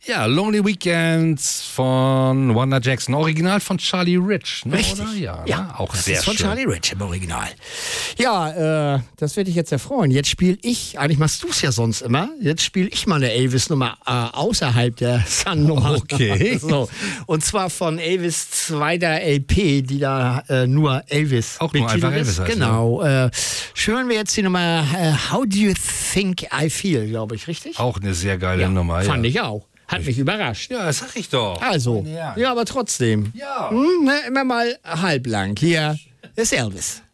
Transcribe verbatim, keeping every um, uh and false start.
Ja, Lonely Weekends von Wanda Jackson, Original von Charlie Rich, ne, Richtig. oder? Ja, Ja, ne? Auch das sehr ist von schön. Charlie Rich im Original. Ja, äh, das wird dich jetzt erfreuen. Jetzt spiele ich, eigentlich machst du es ja sonst immer, jetzt spiele ich mal eine Elvis-Nummer äh, außerhalb der Sun-Nummer. Okay. So. Und zwar von Elvis zweiter L P, die da äh, nur Elvis Auch nur einfach betitelt Elvis ist. heißt, Genau. Äh, hören wir jetzt die Nummer äh, How Do You Think I Feel, glaube ich, richtig? Auch eine sehr geile ja, Nummer. fand ja. ich auch. Hat mich überrascht. Ja, das sag ich doch. Also, Ja. ja, aber trotzdem. Ja. Hm, ne, immer mal halblang. Hier ist Elvis.